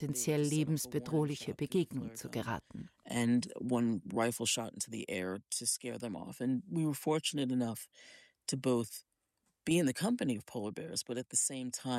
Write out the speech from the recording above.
potenziell lebensbedrohliche Begegnung zu geraten. And one rifle shot into the air to scare them off. And we were fortunate enough to both be in the company of polar bears, but at the same time